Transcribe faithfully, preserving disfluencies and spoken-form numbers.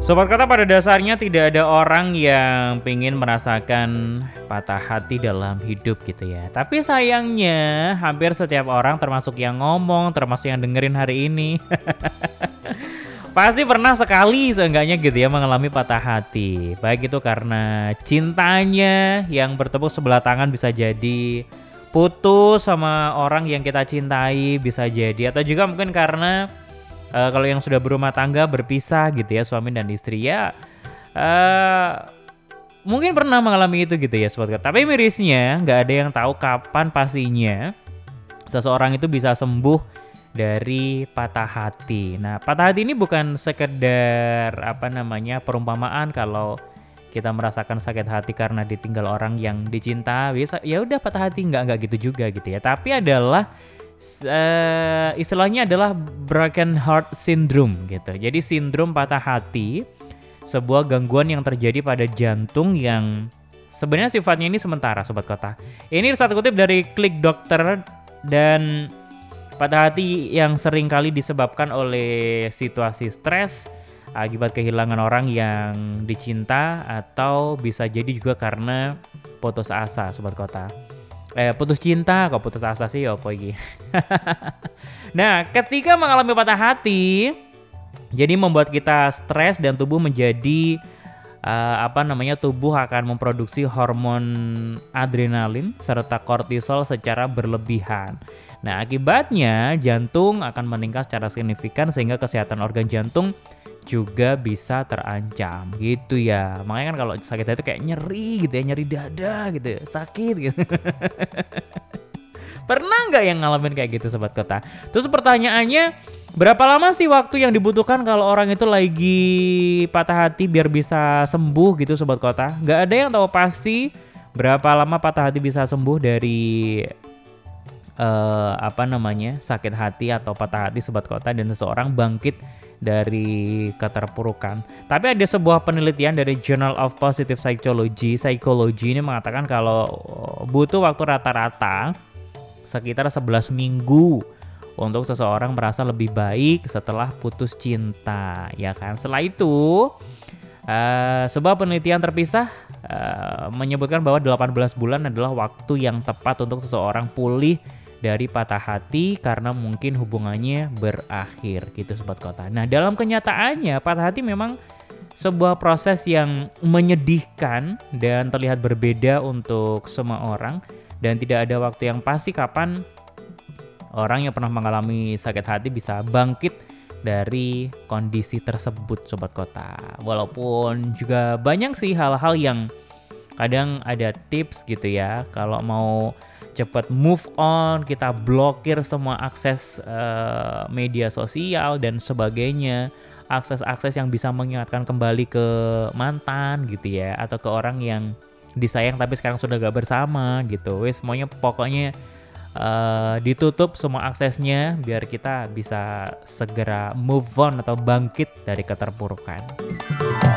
Sobat Kata, pada dasarnya tidak ada orang yang pengen merasakan patah hati dalam hidup gitu ya. Tapi sayangnya hampir setiap orang termasuk yang ngomong, termasuk yang dengerin hari ini pasti pernah sekali seenggaknya gitu ya mengalami patah hati. Baik itu karena cintanya yang bertepuk sebelah tangan, bisa jadi putus sama orang yang kita cintai, bisa jadi, atau juga mungkin karena Uh, kalau yang sudah berumah tangga berpisah gitu ya, suami dan istri ya, uh, mungkin pernah mengalami itu gitu ya sobat. Tapi mirisnya nggak ada yang tahu kapan pastinya seseorang itu bisa sembuh dari patah hati. Nah, patah hati ini bukan sekedar apa namanya perumpamaan kalau kita merasakan sakit hati karena ditinggal orang yang dicinta, bisa ya udah patah hati, nggak nggak gitu juga gitu ya. Tapi adalah Uh, istilahnya adalah broken heart syndrome gitu. Jadi sindrom patah hati, sebuah gangguan yang terjadi pada jantung yang sebenarnya sifatnya ini sementara sobat Kota. Ini satu kutip dari Klik Dokter, dan patah hati yang sering kali disebabkan oleh situasi stres akibat kehilangan orang yang dicinta, atau bisa jadi juga karena putus asa sobat Kota. Eh, putus cinta, kok putus asa sih, apa iki? Nah, ketika mengalami patah hati, jadi membuat kita stres dan tubuh menjadi uh, apa namanya tubuh akan memproduksi hormon adrenalin serta kortisol secara berlebihan. Nah, akibatnya jantung akan meningkat secara signifikan sehingga kesehatan organ jantung juga bisa terancam gitu ya. Makanya kan kalau sakit hati kayak nyeri gitu ya, nyeri dada gitu, sakit gitu. Pernah nggak yang ngalamin kayak gitu sobat Kota? Terus pertanyaannya, berapa lama sih waktu yang dibutuhkan kalau orang itu lagi patah hati biar bisa sembuh gitu sobat Kota? Nggak ada yang tahu pasti berapa lama patah hati bisa sembuh dari uh, apa namanya sakit hati atau patah hati sobat Kota, dan seseorang bangkit dari keterpurukan. Tapi ada sebuah penelitian dari Journal of Positive Psychology, Psychology ini mengatakan kalau butuh waktu rata-rata sekitar sebelas minggu untuk seseorang merasa lebih baik setelah putus cinta, ya kan? Setelah itu, uh, sebuah penelitian terpisah uh, menyebutkan bahwa delapan belas bulan adalah waktu yang tepat untuk seseorang pulih dari patah hati karena mungkin hubungannya berakhir gitu sobat Kota. Nah, dalam kenyataannya patah hati memang sebuah proses yang menyedihkan dan terlihat berbeda untuk semua orang, dan tidak ada waktu yang pasti kapan orang yang pernah mengalami sakit hati bisa bangkit dari kondisi tersebut sobat Kota. Walaupun juga banyak sih hal-hal yang kadang ada tips gitu ya, kalau mau cepat move on, kita blokir semua akses uh, media sosial dan sebagainya, akses-akses yang bisa mengingatkan kembali ke mantan gitu ya, atau ke orang yang disayang tapi sekarang sudah gak bersama gitu. Wes semuanya pokoknya uh, ditutup semua aksesnya biar kita bisa segera move on atau bangkit dari keterpurukan.